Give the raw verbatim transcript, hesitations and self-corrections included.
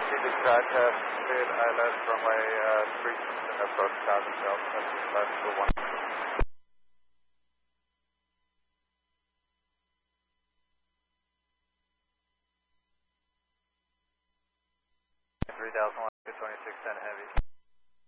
Cubic track, uh, cleared I L S runway uh, three, approach one thousand Delta, left for one. three thousand one, two twenty-six, ten heavy.